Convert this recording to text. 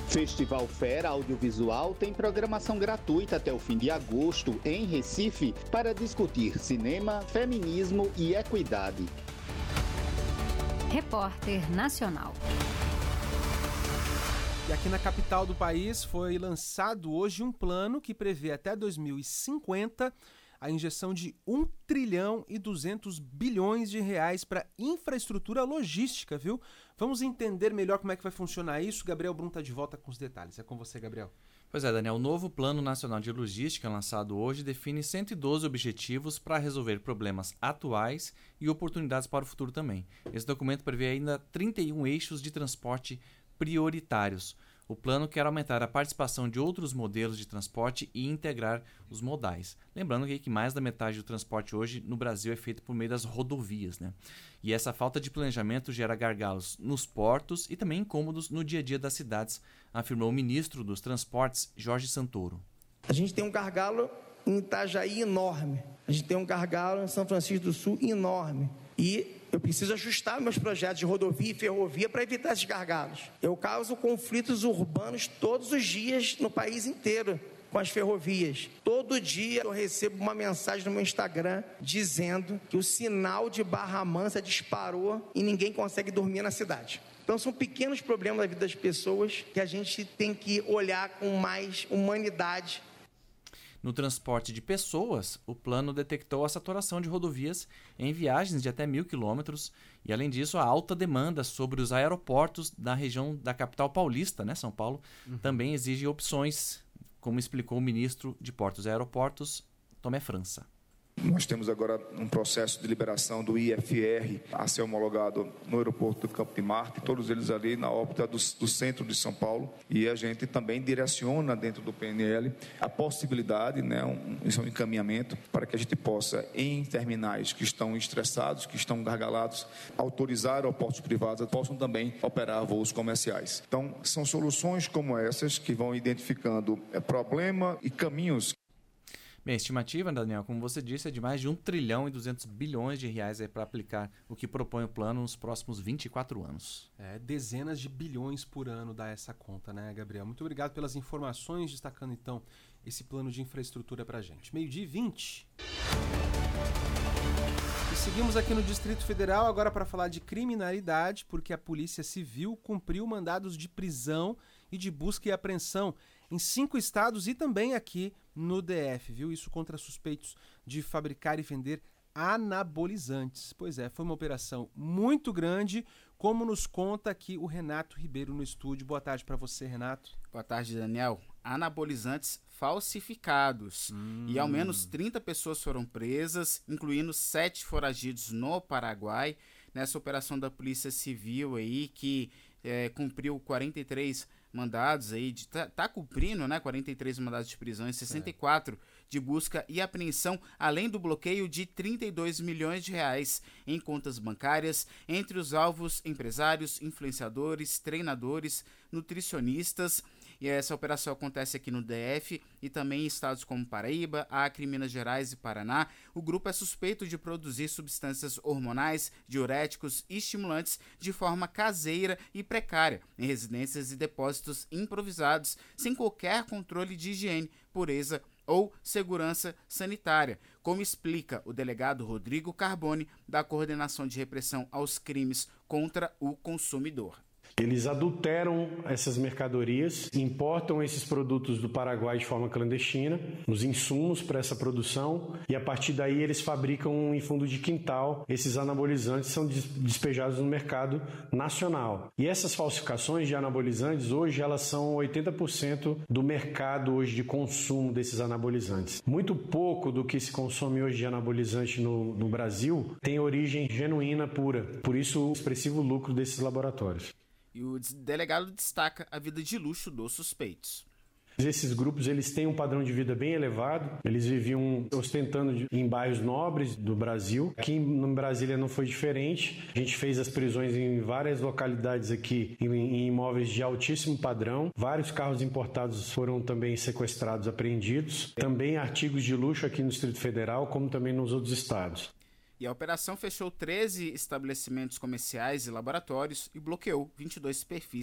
Festival Fera Audiovisual tem programação gratuita até o fim de agosto em Recife para discutir cinema, feminismo e equidade. Repórter Nacional. E aqui na capital do país foi lançado hoje um plano que prevê até 2050 a injeção de 1 trilhão e 200 bilhões de reais para infraestrutura logística, viu? Vamos entender melhor como é que vai funcionar isso. Gabriel Brum está de volta com os detalhes. É com você, Gabriel. Pois é, Daniel. O novo Plano Nacional de Logística, lançado hoje, define 112 objetivos para resolver problemas atuais e oportunidades para o futuro também. Esse documento prevê ainda 31 eixos de transporte prioritários. O plano quer aumentar a participação de outros modelos de transporte e integrar os modais. Lembrando que mais da metade do transporte hoje no Brasil é feito por meio das rodovias, né? E essa falta de planejamento gera gargalos nos portos e também incômodos no dia a dia das cidades, afirmou o ministro dos Transportes, Jorge Santoro. A gente tem um gargalo em Itajaí enorme. A gente tem um gargalo em São Francisco do Sul enorme. E eu preciso ajustar meus projetos de rodovia e ferrovia para evitar esses gargalos. Eu causo conflitos urbanos todos os dias no país inteiro com as ferrovias. Todo dia eu recebo uma mensagem no meu Instagram dizendo que o sinal de Barra Mansa disparou e ninguém consegue dormir na cidade. Então são pequenos problemas da vida das pessoas que a gente tem que olhar com mais humanidade. No transporte de pessoas, o plano detectou a saturação de rodovias em viagens de até 1.000 quilômetros e, além disso, a alta demanda sobre os aeroportos da região da capital paulista, né, São Paulo, também exige opções, como explicou o ministro de Portos e Aeroportos, Tomé França. Nós temos agora um processo de liberação do IFR a ser homologado no aeroporto do Campo de Marte, todos eles ali na órbita do centro de São Paulo, e a gente também direciona dentro do PNL a possibilidade, isso é um encaminhamento, para que a gente possa, em terminais que estão estressados, que estão gargalados, autorizar aeroportos privados possam também operar voos comerciais. Então, são soluções como essas que vão identificando problema e caminhos. Bem, a estimativa, Daniel, como você disse, é de mais de 1 trilhão e 200 bilhões de reais para aplicar o que propõe o plano nos próximos 24 anos. Dezenas de bilhões por ano dá essa conta, né, Gabriel? Muito obrigado pelas informações, destacando então esse plano de infraestrutura para a gente. 12h20. E seguimos aqui no Distrito Federal agora para falar de criminalidade, porque a Polícia Civil cumpriu mandados de prisão e de busca e apreensão em 5 estados e também aqui no DF, viu? Isso contra suspeitos de fabricar e vender anabolizantes. Pois é, foi uma operação muito grande, como nos conta aqui o Renato Ribeiro no estúdio. Boa tarde para você, Renato. Boa tarde, Daniel. Anabolizantes falsificados. E ao menos 30 pessoas foram presas, incluindo 7 foragidos no Paraguai, nessa operação da Polícia Civil aí, que cumpriu 43 mandados aí, tá cumprindo, né, 43 mandados de prisão e 64 de busca e apreensão, além do bloqueio de 32 milhões de reais em contas bancárias, entre os alvos empresários, influenciadores, treinadores, nutricionistas. E essa operação acontece aqui no DF e também em estados como Paraíba, Acre, Minas Gerais e Paraná. O grupo é suspeito de produzir substâncias hormonais, diuréticos e estimulantes de forma caseira e precária, em residências e depósitos improvisados, sem qualquer controle de higiene, pureza ou segurança sanitária, como explica o delegado Rodrigo Carbone, da Coordenação de Repressão aos Crimes contra o Consumidor. Eles adulteram essas mercadorias, importam esses produtos do Paraguai de forma clandestina, os insumos para essa produção, e a partir daí eles fabricam em fundo de quintal. Esses anabolizantes são despejados no mercado nacional. E essas falsificações de anabolizantes, hoje, elas são 80% do mercado hoje de consumo desses anabolizantes. Muito pouco do que se consome hoje de anabolizante no Brasil tem origem genuína pura. Por isso, o expressivo lucro desses laboratórios. E o delegado destaca a vida de luxo dos suspeitos. Esses grupos eles têm um padrão de vida bem elevado, eles viviam ostentando em bairros nobres do Brasil. Aqui em Brasília não foi diferente, a gente fez as prisões em várias localidades aqui, em imóveis de altíssimo padrão. Vários carros importados foram também sequestrados, apreendidos. Também artigos de luxo aqui no Distrito Federal, como também nos outros estados. E a operação fechou 13 estabelecimentos comerciais e laboratórios e bloqueou 22 perfis